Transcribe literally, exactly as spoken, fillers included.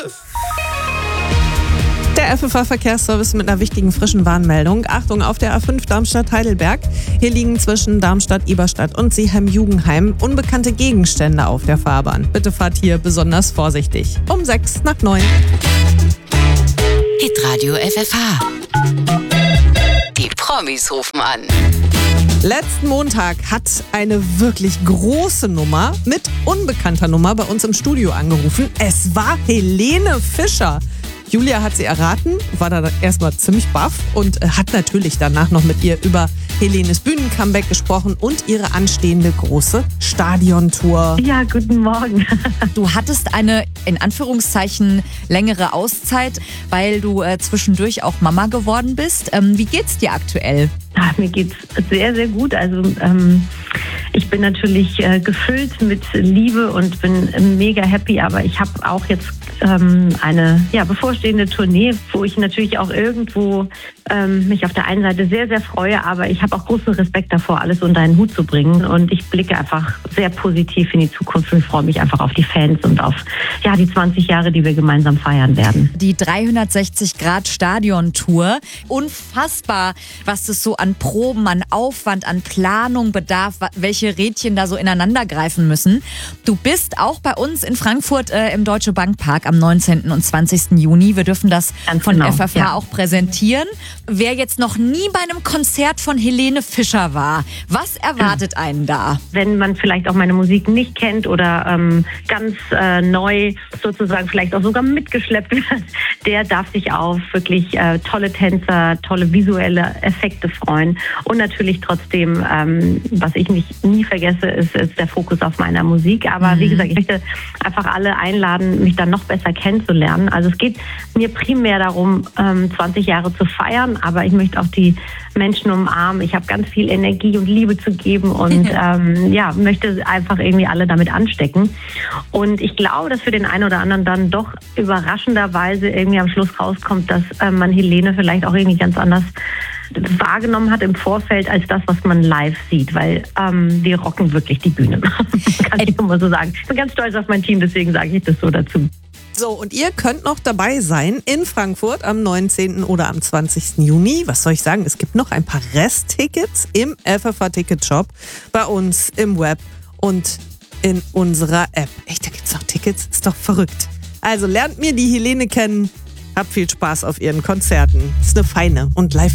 Der F F H-Verkehrsservice mit einer wichtigen frischen Warnmeldung. Achtung, auf der A fünf Darmstadt-Heidelberg. Hier liegen zwischen Darmstadt, Eberstadt und Seeheim-Jugenheim unbekannte Gegenstände auf der Fahrbahn. Bitte fahrt hier besonders vorsichtig. Um sechs nach neun. Hitradio F F H. Die Promis rufen an. Letzten Montag hat eine wirklich große Nummer mit unbekannter Nummer bei uns im Studio angerufen. Es war Helene Fischer. Julia hat sie erraten, war da erstmal ziemlich baff und hat natürlich danach noch mit ihr über Helenes Bühnencomeback gesprochen und ihre anstehende große Stadiontour. Ja, guten Morgen. Du hattest eine, in Anführungszeichen, längere Auszeit, weil du äh, zwischendurch auch Mama geworden bist. Ähm, wie geht's dir aktuell? Ach, mir geht's sehr, sehr gut. Also ähm, ich bin natürlich äh, gefüllt mit Liebe und bin mega happy, aber ich habe auch jetzt ähm, eine ja, bevorstehende Tournee, wo ich natürlich auch irgendwo ähm, mich auf der einen Seite sehr, sehr freue, aber ich habe auch großen Respekt davor, alles unter einen Hut zu bringen, und ich blicke einfach sehr positiv in die Zukunft und freue mich einfach auf die Fans und auf ja, die zwanzig Jahre, die wir gemeinsam feiern werden. Die dreihundertsechzig Grad Stadion-Tour. Unfassbar, was das so an Proben, an Aufwand, an Planung bedarf, welche Rädchen da so ineinander greifen müssen. Du bist auch bei uns in Frankfurt äh, im Deutsche Bank Park am neunzehnten und zwanzigsten Juni. Wir dürfen das Ganz von genau, F F H ja. auch präsentieren. Wer jetzt noch nie bei einem Konzert von Helene Fischer war, was erwartet einen da? Wenn man vielleicht auch meine Musik nicht kennt oder ähm, ganz äh, neu sozusagen vielleicht auch sogar mitgeschleppt wird, der darf sich auf wirklich äh, tolle Tänzer, tolle visuelle Effekte freuen. Und natürlich trotzdem, ähm, was ich nicht nie vergesse, ist, ist der Fokus auf meiner Musik. Aber mhm. wie gesagt, ich möchte einfach alle einladen, mich dann noch besser kennenzulernen. Also es geht mir primär darum, ähm, zwanzig Jahre zu feiern, aber ich möchte auch die Menschen umarmen. Ich habe ganz viel Energie und Liebe zu geben und ähm, ja, möchte einfach irgendwie alle damit anstecken. Und ich glaube, dass für den einen oder anderen dann doch überraschenderweise irgendwie am Schluss rauskommt, dass äh, man Helene vielleicht auch irgendwie ganz anders wahrgenommen hat im Vorfeld als das, was man live sieht, weil ähm, wir rocken wirklich die Bühne. Kann ich nur mal so sagen. Ich bin ganz stolz auf mein Team, deswegen sage ich das so dazu. So, und ihr könnt noch dabei sein in Frankfurt am neunzehnten oder am zwanzigsten Juni. Was soll ich sagen? Es gibt noch ein paar Resttickets im F F H-Ticket-Shop, bei uns im Web und in unserer App. Echt, da gibt's noch Tickets? Ist doch verrückt. Also lernt mir die Helene kennen. Habt viel Spaß auf ihren Konzerten. Ist eine feine und live